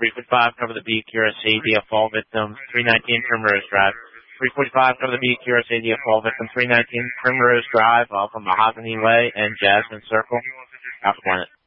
345, cover the B, QRSAD, fall victim, 319 Primrose Drive. 345, cover the B, QRSAD, fall victim, 319 Primrose Drive, off of Mahogany Way and Jasmine Circle. Alpha Planet.